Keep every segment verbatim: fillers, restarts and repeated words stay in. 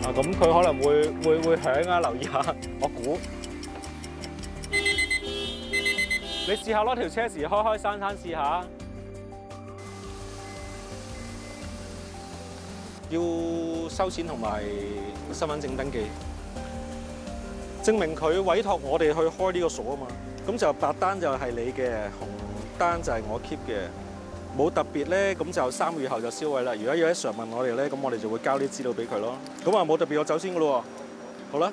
啊，咁佢可能會會會響啊，留意下。我估你試下攞條車匙開開閂閂試下。要收錢同埋身份證登記，證明佢委託我哋去開呢個鎖啊嘛。咁就白單就係你嘅，紅單就係我 keep 嘅。冇特別咧，咁就三個月後就銷毀啦。如果有一常問我哋咧，咁我哋就會交啲資料俾佢咯。咁啊冇特別，我走先噶咯喎。好啦。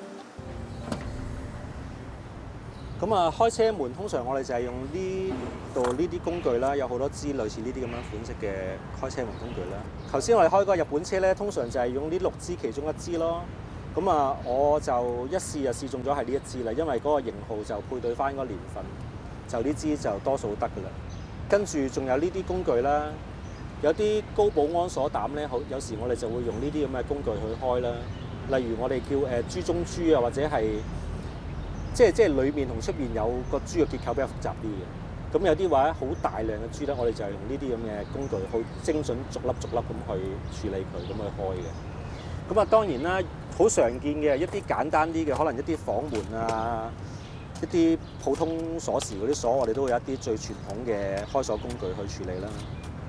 咁啊，開車門通常我哋就係用呢度呢啲工具啦，有好多支類似呢啲咁樣款式嘅開車門工具啦。頭先我哋開嗰個日本車咧，通常就係用呢六支其中一支咯。咁啊，我就一試就試中咗係呢一支啦，因為嗰個型號就配對翻嗰個年份，就呢支就多數得噶啦。跟住仲有呢啲工具啦，有啲高保安鎖膽咧，好有時我哋就會用呢啲咁嘅工具去開啦。例如我哋叫誒珠中珠啊，或者係。即係即係裏面同出面有個珠嘅結構比較複雜啲嘅，咁有啲話好大量嘅珠咧，我哋就係用呢啲咁嘅工具，好精準逐粒逐粒咁去處理佢，咁去開嘅。咁啊當然啦，好常見嘅一啲簡單啲嘅，可能一啲房門啊，一啲普通鎖匙嗰啲鎖，我哋都會有一啲最傳統嘅開鎖工具去處理啦。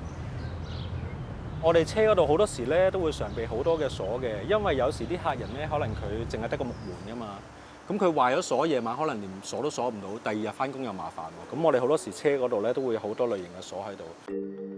我哋車嗰度好多時咧都會常備好多嘅鎖嘅，因為有時啲客人咧可能佢淨係得個木門㗎嘛。咁佢壞咗鎖，夜晚可能連鎖都鎖唔到，第二日翻工又麻煩喎。咁我哋好多時車嗰度咧都會有好多類型嘅鎖喺度。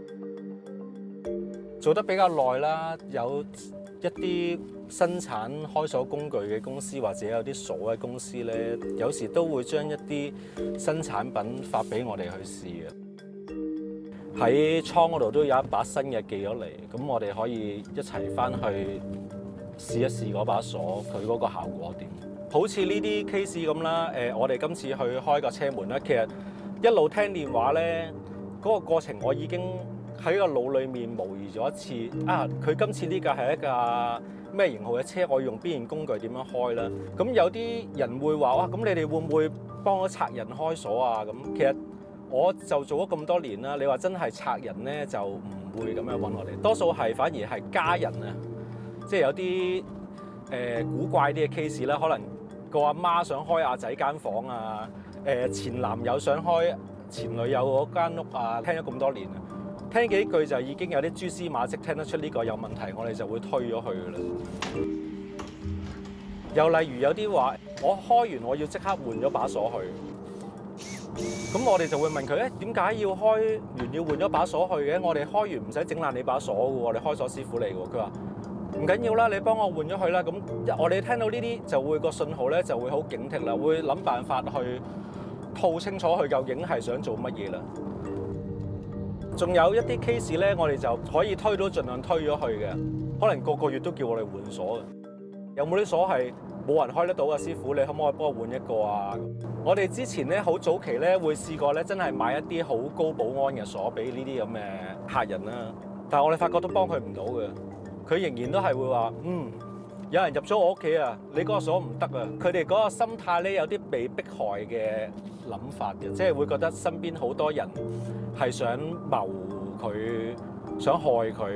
做得比較耐啦，有一啲生產開鎖工具嘅公司或者有啲鎖嘅公司咧，有時都會將一啲新產品發俾我哋去試嘅。喺倉嗰度都有一把新嘅寄咗嚟，咁我哋可以一齊翻去試一試嗰把鎖，佢嗰個效果點。好似呢啲 case 咁啦，誒，我哋今次去開個車門咧，其實一路聽電話咧，嗰個過程我已經喺個腦裡面模擬咗一次。啊，佢今次呢架係一架咩型號嘅車，我要用邊件工具點樣開啦？咁有啲人會話哇，咁你哋會唔會幫我拆人開鎖啊？咁其實我就做咗咁多年啦，你話真係拆人咧就唔會咁樣揾我哋，多數係反而係家人啊，即係有啲誒、呃、古怪啲嘅 case 啦，可能。個阿媽想開阿仔間房啊，誒前男友想開前女友嗰間屋啊，聽咗咁多年啊，聽幾句就已經有啲蛛絲馬跡聽得出呢個有問題，我哋就會推咗佢噶啦。又例如有啲話，我開完我要即刻換咗把鎖去，咁我哋就會問佢咧，點解要開完要換咗把鎖去嘅？我哋開完唔使整爛你把鎖嘅喎，我哋開鎖師傅嚟嘅喎，佢話。唔緊要啦，你幫我換咗佢啦。咁我哋聽到呢啲就會個信號咧就會好警惕啦，會諗辦法去套清楚佢究竟係想做乜嘢啦。仲有一啲 case 咧，我哋就可以推到盡量推咗去嘅，可能個個月都叫我哋換鎖嘅。有冇啲鎖係冇人開得到嘅？師傅，你可唔可以幫我換一個啊？我哋之前咧好早期咧會試過咧，真係買一啲好高保安嘅鎖俾呢啲咁嘅客人啦，但係我哋發覺都幫佢唔到嘅。佢仍然都係會話，嗯，有人入咗我屋企啊，你嗰個鎖唔得啊。佢哋嗰個心態咧有啲被迫害嘅諗法嘅，即係會覺得身邊好多人係想謀佢，想害佢。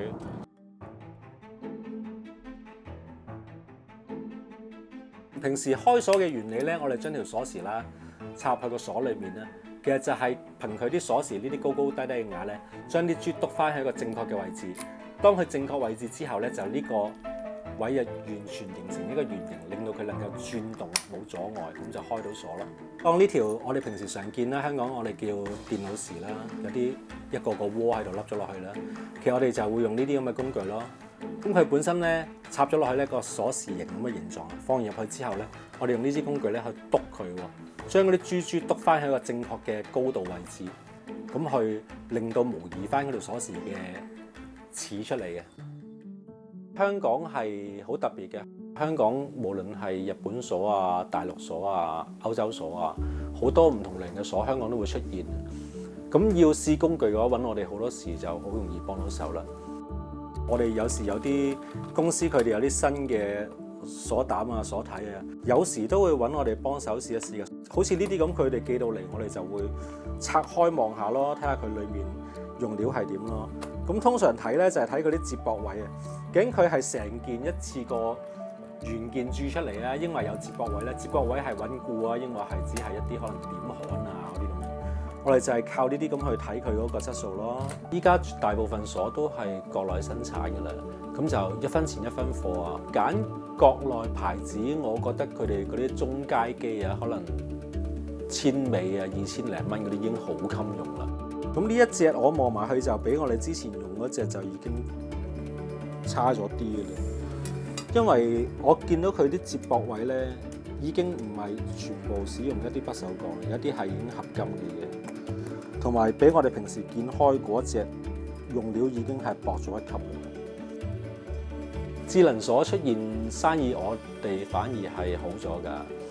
平時開鎖嘅原理咧，我哋將條鎖匙啦插入去個鎖裏面咧，其實就係憑佢啲鎖匙呢啲高高低低嘅牙咧，將啲珠篤翻喺一個正確嘅位置。當佢正確位置之後咧，就呢個位就完全形成一個圓形，令到佢能夠轉動冇阻礙，咁就開到鎖啦。當呢條我哋平時常見啦，香港我哋叫電腦匙啦，有啲一個個窩喺度笠咗落去啦。其實我哋就會用呢啲咁嘅工具咯。咁佢本身咧插咗落去呢個鎖匙形咁嘅形狀，放入去之後咧，我哋用呢支工具咧去篤佢喎，將嗰啲珠珠篤翻喺個正確嘅高度位置，咁去令到模擬翻嗰條鎖匙嘅似出嚟嘅。香港係好特別嘅，香港無論係日本鎖啊、大陸鎖啊、歐洲鎖啊，好多唔同類型嘅鎖，香港都會出現。咁要試工具嘅話，揾我哋好多時就好容易幫到手啦。我哋有時有啲公司佢哋有啲新嘅鎖膽啊、鎖體啊，有時都會揾我哋幫手試一試嘅。好似呢啲咁，佢哋寄到嚟，我哋就會拆開望下咯，睇下佢裡面用料係點咯。咁通常睇咧就係睇佢啲接駁位啊，究竟佢係成件一次過原件鑄出嚟啊，抑或有接駁位咧？接駁位係穩固啊，抑或係只係一啲可能點焊啊嗰啲咁樣？我哋就係靠呢啲咁去睇佢嗰個質素咯。依家大部分鎖都係國內生產㗎啦，咁就一分錢一分貨啊。揀國內牌子，我覺得佢哋嗰啲中階機啊，可能千尾啊、二千零蚊嗰啲已經好襟用啦。咁呢一隻我望埋去就比我哋之前用嗰隻就已經差咗啲嘅啦。因為我見到佢啲接駁位咧，已經唔係全部使用一啲不鏽鋼，有啲係已經合金嘅嘢，同埋比我哋平時見開嗰隻用料已經係薄咗一級。智能鎖出現生意，我哋反而係好咗㗎。